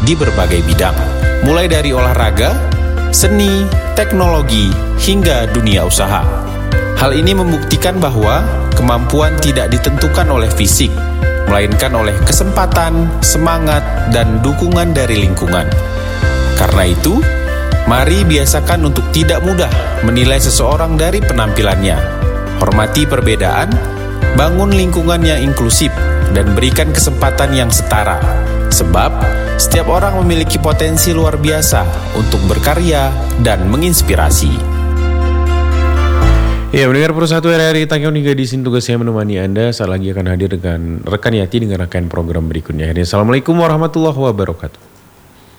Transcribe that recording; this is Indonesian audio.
di berbagai bidang, mulai dari olahraga, seni, teknologi, hingga dunia usaha. Hal ini membuktikan bahwa kemampuan tidak ditentukan oleh fisik, melainkan oleh kesempatan, semangat, dan dukungan dari lingkungan. Karena itu, mari biasakan untuk tidak mudah menilai seseorang dari penampilannya. Hormati perbedaan, bangun lingkungan yang inklusif, dan berikan kesempatan yang setara. Sebab, setiap orang memiliki potensi luar biasa untuk berkarya dan menginspirasi. Ya, mendengar Persatu RRI Tanjung hingga di sini tugas saya menemani Anda. Saat lagi akan hadir dengan rekan Yati dengan rangkaian program berikutnya. Assalamualaikum warahmatullahi wabarakatuh.